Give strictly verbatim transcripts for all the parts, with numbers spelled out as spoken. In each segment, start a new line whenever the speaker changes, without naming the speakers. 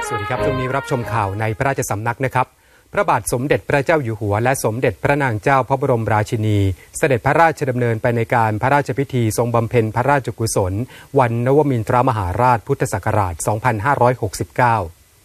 สวัสดีครับช่วงนี้รับชมข่าวในพระราชสำนักนะครับพระบาทสมเด็จพระเจ้าอยู่หัวและสมเด็จพระนางเจ้าพระบรมราชินีเสด็จพระราชดำเนินไปในการพระราชพิธีทรงบำเพ็ญพระราชกุศลวันนวมินทรมหาราชพุทธศักราช สองพันห้าร้อยหกสิบเก้า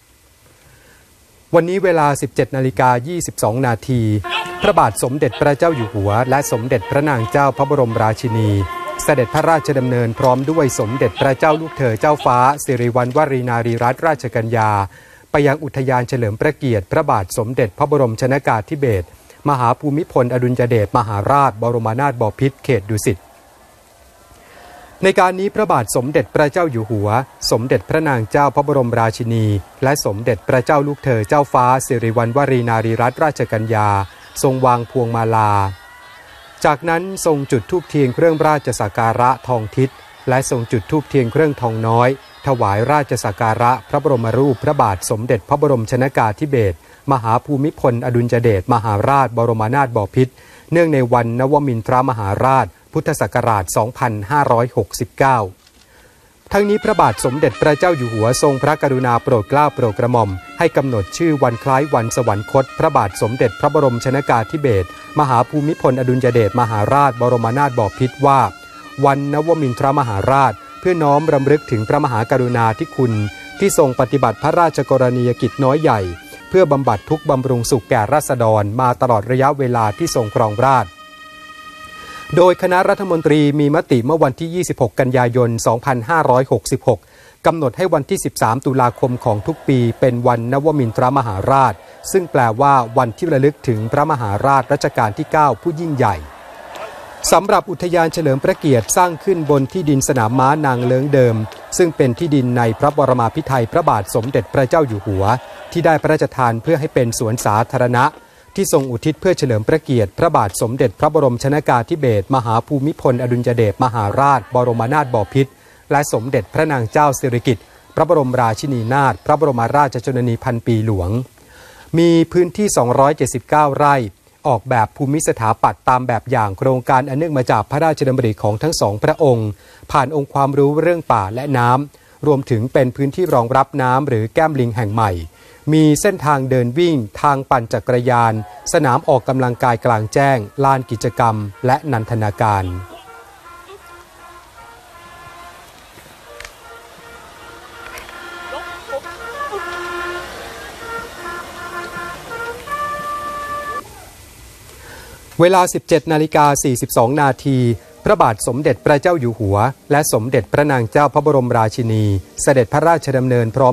วันนี้เวลา สิบเจ็ดนาฬิกายี่สิบสองนาทีพระบาทสมเด็จพระเจ้าอยู่หัวและสมเด็จพระนางเจ้าพระบรมราชินีเสด็จพระราชดำเนินพร้อมด้วยสมเด็จพระเจ้าลูกเธอเจ้าฟ้าสิริวัณวรีนารีรัตนราชกัญญาไปยังอุทยานเฉลิมพระเกียรติพระบาทสมเด็จพระบรมชนกาธิเบศรมหาภูมิพลอดุลยเดชมหาราชบรมนาถบพิตรเขตดุสิตในการนี้พระบาทสมเด็จพระเจ้าอยู่หัวสมเด็จพระนางเจ้าพระบรมราชินีและสมเด็จพระเจ้าลูกเธอเจ้าฟ้าสิริวัณวรีนารีรัตนราชกัญญาทรงวางพวงมาลาจากนั้นทรงจุดธูปเทียนเครื่องราชสักการะทองทิศและทรงจุดธูปเทียนเครื่องทองน้อยถวายราชสักการะพระบรมรูปพระบาทสมเด็จพระบรมชนกาธิเบศรมหาภูมิพลอดุลยเดชมหาราชบรมนาถบพิตรเนื่องในวันนวมินทรมหาราชพุทธศักราช สองพันห้าร้อยหกสิบเก้า ทั้งนี้พระบาทสมเด็จพระเจ้าอยู่หัวทรงพระกรุณาโปรดเกล้าโปรดกระหม่อมให้กำหนดชื่อวันคล้ายวันสวรรคตพระบาทสมเด็จพระบรมชนกาธิเบศรมหาภูมิพลอดุลยเดชมหาราชบรมนาถบพิตรว่าวันนวมินทรมหาราชเพื่อน้อมรำลึกถึงพระมหากรุณาธิคุณที่ทรงปฏิบัติพระราชกรณียกิจน้อยใหญ่เพื่อบำบัดทุกข์บำรุงสุขแก่ราษฎรมาตลอดระยะเวลาที่ทรงครองราชย์โดยคณะรัฐมนตรีมีมติเมื่อวันที่ ยี่สิบหก กันยายน สองพันห้าร้อยหกสิบหก กำหนดให้วันที่ สิบสาม ตุลาคมของทุกปีเป็นวันนวมินทรมหาราชซึ่งแปลว่าวันที่ระลึกถึงพระมหาราชรัชกาลที่ เก้า ผู้ยิ่งใหญ่สำหรับอุทยานเฉลิมพระเกียรติสร้างขึ้นบนที่ดินสนามม้านางเลิ้งเดิมซึ่งเป็นที่ดินในพระบรมาภิไธยพระบาทสมเด็จพระเจ้าอยู่หัวที่ได้พระราชทานเพื่อให้เป็นสวนสาธารณะที่ทรงอุทิศเพื่อเฉลิมพระเกียรติพระบาทสมเด็จพระบรมชนกาธิเบศรมหาภูมิพลอดุลยเดชมหาราชบรมนาถบพิตรและสมเด็จพระนางเจ้าสิริกิติ์พระบรมราชินีนาถพระบรมราชชนนีพันปีหลวงมีพื้นที่สองร้อยเจ็ดสิบเก้าไร่ออกแบบภูมิสถาปัตย์ตามแบบอย่างโครงการอันเนื่องมาจากพระราชดำริของทั้งสองพระองค์ผ่านองค์ความรู้เรื่องป่าและน้ำรวมถึงเป็นพื้นที่รองรับน้ำหรือแก้มลิงแห่งใหม่มีเส้นทางเดินวิ่งทางปั่นจักรยานสนามออกกำลังกายกลางแจ้งลานกิจกรรมและนันทนาการเวลา สิบเจ็ดนาฬิกาสี่สิบสองนาทีพระบาทสมเด็จพระเจ้าอยู่หัวและสมเด็จพระนางเจ้าพระบรมราชินีเสด็จพระราชดำเนินพร้อม